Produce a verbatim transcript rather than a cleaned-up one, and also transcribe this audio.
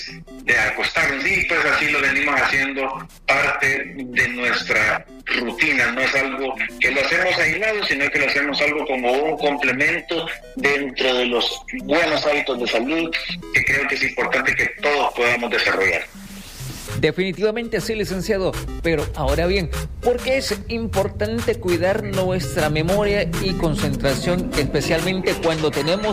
antes de acostarnos, y pues así lo venimos haciendo parte de nuestra rutina. No es algo que lo hacemos aislado, sino que lo hacemos algo como un complemento dentro de los buenos hábitos de salud que creo que es importante que todos podamos desarrollar. Definitivamente sí, licenciado, pero ahora bien, ¿por qué es importante cuidar nuestra memoria y concentración, especialmente cuando tenemos